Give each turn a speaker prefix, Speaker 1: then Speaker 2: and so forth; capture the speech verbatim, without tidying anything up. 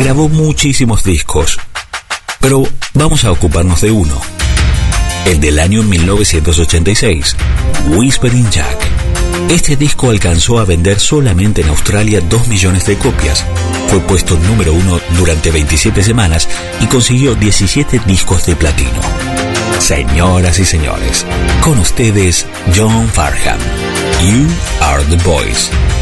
Speaker 1: grabó muchísimos discos, pero vamos a ocuparnos de uno, el del año mil novecientos ochenta y seis, Whispering Jack. Este disco alcanzó a vender solamente en Australia dos millones de copias, fue puesto número uno durante veintisiete semanas y consiguió diecisiete discos de platino. Señoras y señores, con ustedes John Farnham, You Are the Voice.